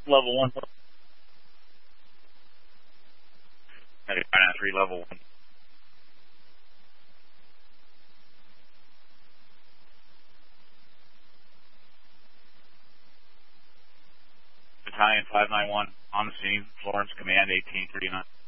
level 1. 3 level 1. Battalion 591 on the scene, Florence, command 1839.